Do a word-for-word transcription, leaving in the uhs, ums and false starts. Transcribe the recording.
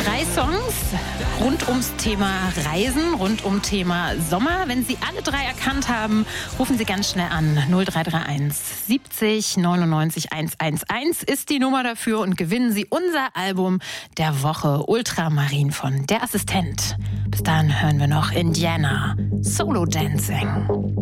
Drei Songs rund ums Thema Reisen, rund um Thema Sommer. Wenn Sie alle drei erkannt haben, rufen Sie ganz schnell an. null drei drei eins siebzig neunundneunzig hundertzehn ist die Nummer dafür und gewinnen Sie unser Album der Woche Ultramarin von Der Assistent. Bis dahin hören wir noch Indiana, Solo Dancing.